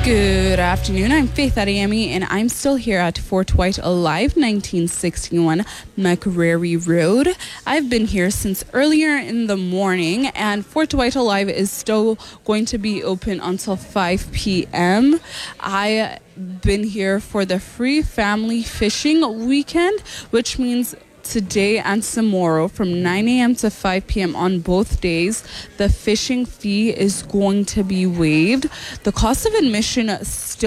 Good afternoon. I'm Faith Adeyemi, and I'm still here at Fort White Alive, 1961 McCreary Road. I've been here since earlier in the morning, and Fort White Alive is still going to be open until 5 p.m. I've been here for the free family fishing weekend, which means today and tomorrow from 9 a.m. to 5 p.m. on both days, the fishing fee is going to be waived. The cost of admission still